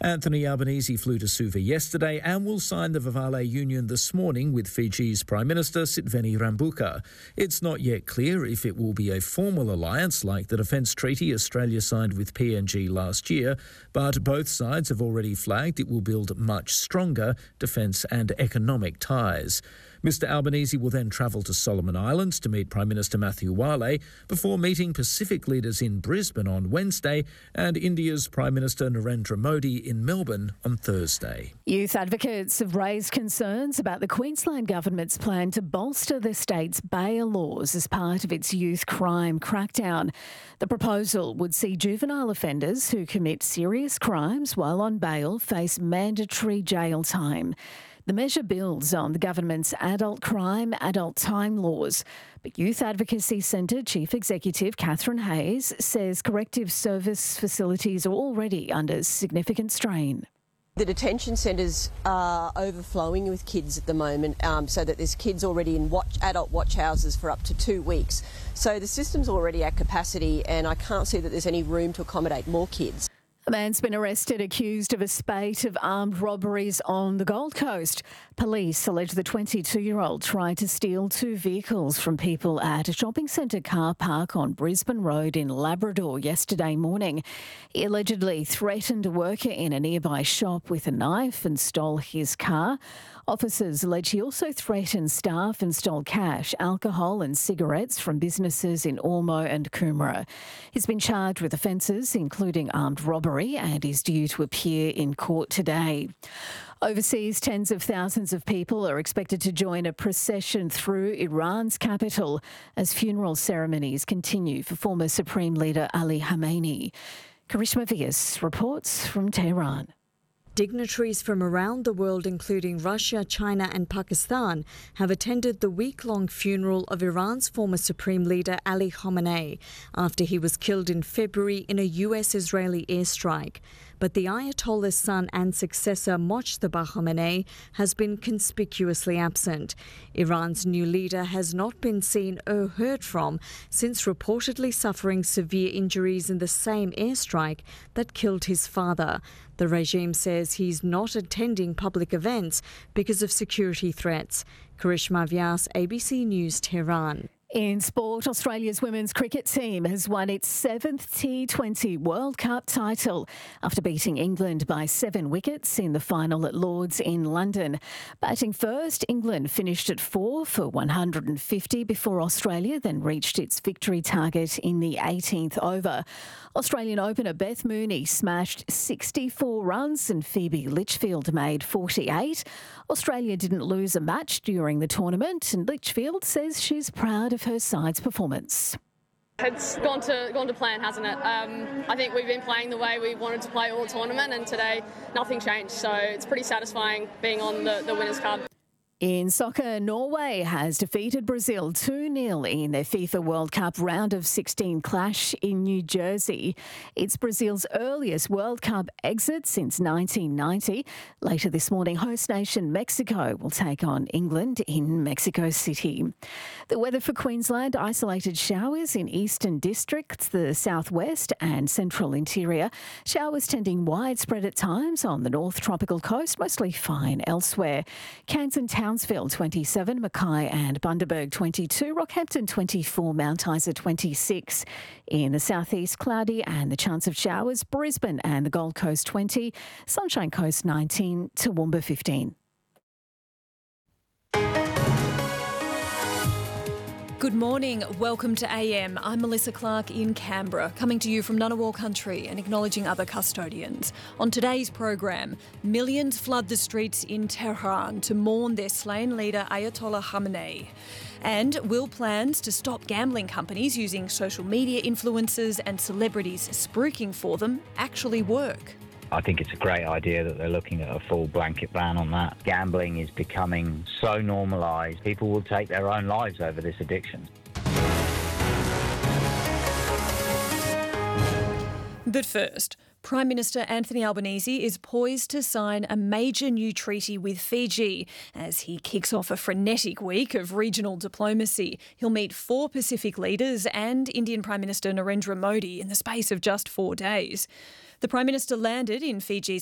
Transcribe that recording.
Anthony Albanese flew to Suva yesterday and will sign the Vavale Union this morning with Fiji's Prime Minister Sitveni Rabuka. It's not yet clear if it will be a formal alliance like the defence treaty Australia signed with PNG last year, but both sides have already flagged it will build much stronger defence and economic ties. Mr Albanese will then travel to Solomon Islands to meet Prime Minister Matthew Wale before meeting Pacific leaders in Brisbane on Wednesday and India's Prime Minister Narendra Modi in Melbourne on Thursday. Youth advocates have raised concerns about the Queensland government's plan to bolster the state's bail laws as part of its youth crime crackdown. The proposal would see juvenile offenders who commit serious crimes while on bail face mandatory jail time. The measure builds on the government's adult crime, adult time laws. But Youth Advocacy Centre Chief Executive Catherine Hayes says corrective service facilities are already under significant strain. The detention centres are overflowing with kids at the moment, so that there's kids already in adult watch houses for up to 2 weeks. So the system's already at capacity and I can't see that there's any room to accommodate more kids. A man's been arrested accused of a spate of armed robberies on the Gold Coast. Police allege the 22-year-old tried to steal 2 vehicles from people at a shopping centre car park on Brisbane Road in Labrador yesterday morning. He allegedly threatened a worker in a nearby shop with a knife and stole his car. Officers allege he also threatened staff and stole cash, alcohol and cigarettes from businesses in Ormo and Coomera. He's been charged with offences including armed robbery and is due to appear in court today. Overseas, tens of thousands of people are expected to join a procession through Iran's capital as funeral ceremonies continue for former Supreme Leader Ali Khamenei. Karishma Vyas reports from Tehran. Dignitaries from around the world, including Russia, China and Pakistan, have attended the week-long funeral of Iran's former Supreme Leader Ali Khamenei after he was killed in February in a US-Israeli airstrike. But the Ayatollah's son and successor, Mojtaba Khamenei, has been conspicuously absent. Iran's new leader has not been seen or heard from since reportedly suffering severe injuries in the same airstrike that killed his father. The regime says he's not attending public events because of security threats. Karishma Vyas, ABC News, Tehran. In sport, Australia's women's cricket team has won its 7th T20 World Cup title after beating England by 7 wickets in the final at Lord's in London. Batting first, England finished at 4 for 150 before Australia then reached its victory target in the 18th over. Australian opener Beth Mooney smashed 64 runs and Phoebe Litchfield made 48. Australia didn't lose a match during the tournament and Litchfield says she's proud of her side's performance. It's gone to plan, hasn't it? I think we've been playing the way we wanted to play all tournament and today nothing changed. So it's pretty satisfying being on the winners' card. In soccer, Norway has defeated Brazil 2-0 in their FIFA World Cup round of 16 clash in New Jersey. It's Brazil's earliest World Cup exit since 1990. Later this morning, host nation Mexico will take on England in Mexico City. The weather for Queensland, isolated showers in eastern districts, the southwest and central interior. Showers tending widespread at times on the north tropical coast, mostly fine elsewhere. Cairns and Townsville 27, Mackay and Bundaberg 22, Rockhampton 24, Mount Isa 26. In the southeast, cloudy and the chance of showers, Brisbane and the Gold Coast 20, Sunshine Coast 19, Toowoomba 15. Good morning. Welcome to AM. I'm Melissa Clark in Canberra, coming to you from Ngunnawal country and acknowledging other custodians. On today's program, millions flood the streets in Tehran to mourn their slain leader Ayatollah Khamenei. And will plans to stop gambling companies using social media influencers and celebrities spruiking for them actually work? I think it's a great idea that they're looking at a full blanket ban on that. Gambling is becoming so normalised, people will take their own lives over this addiction. But first, Prime Minister Anthony Albanese is poised to sign a major new treaty with Fiji as he kicks off a frenetic week of regional diplomacy. He'll meet 4 Pacific leaders and Indian Prime Minister Narendra Modi in the space of just 4 days. The Prime Minister landed in Fiji's